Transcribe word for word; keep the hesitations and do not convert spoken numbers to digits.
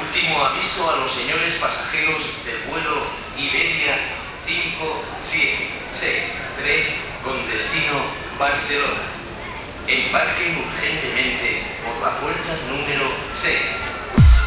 Último aviso a los señores pasajeros del vuelo Iberia cinco siete seis tres con destino Barcelona. Embarquen urgentemente por la puerta número seis.